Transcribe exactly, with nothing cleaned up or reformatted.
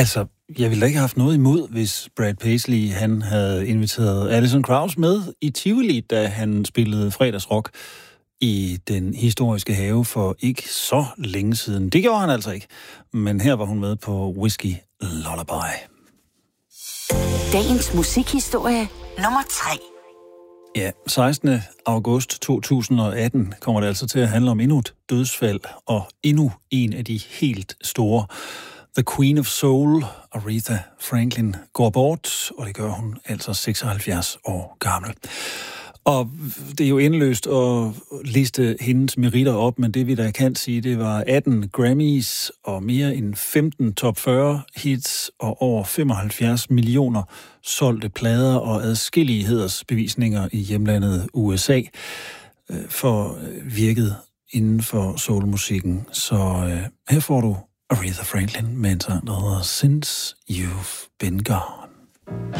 Altså, jeg ville da ikke have haft noget imod, hvis Brad Paisley han havde inviteret Alison Krauss med i Tivoli, da han spillede fredagsrock i den historiske have for ikke så længe siden. Det gjorde han altså ikke, men her var hun med på Whiskey Lullaby. Dagens musikhistorie nummer tre. Ja, sekstende august to tusind og atten kommer det altså til at handle om endnu et dødsfald, og endnu en af de helt store. The Queen of Soul, Aretha Franklin, går bort, og det gør hun altså seksoghalvfjerds år gammel. Og det er jo endeløst at liste hendes meritter op, men det vi da kan sige, det var atten Grammys og mere end femten top fyrre hits og over femoghalvfjerds millioner solgte plader og adskillige hædersbevisninger i hjemlandet U S A for virket inden for soulmusikken. Så øh, her får du Aretha Franklin med en sang, der hedder Since You've Been Gone.